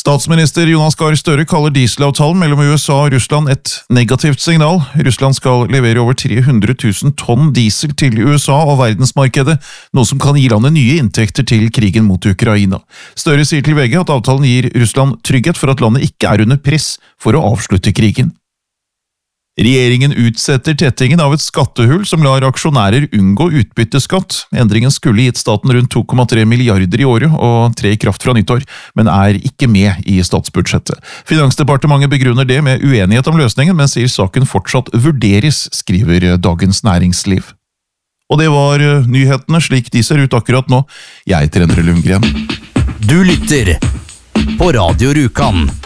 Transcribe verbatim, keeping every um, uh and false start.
Statsminister Jonas Gahr Støre kaller dieselavtalen mellom U S A og Russland et negativt signal. Russland skal levere over tre hundre tusen tonn diesel til U S A og verdensmarkedet, noe som kan gi landet nye inntekter til krigen mot Ukraina. Støre sier til V G at avtalen gir Russland trygghet for at landet ikke er under press for å avslutte krigen. Regjeringen utsetter tettingen av et skattehull som lar aksjonærer unngå utbytteskatt. Endringen skulle gitt staten rundt to komma tre milliarder i året og tre i kraft fra nyttår, men er ikke med i statsbudsjettet. Finansdepartementet begrunner det med uenighet om løsningen, men sier saken fortsatt vurderes, skriver Dagens Næringsliv. Og det var nyhetene slik de ser ut akkurat nå. Jeg heter Endre Lundgren. Du lytter på Radio Rjukan.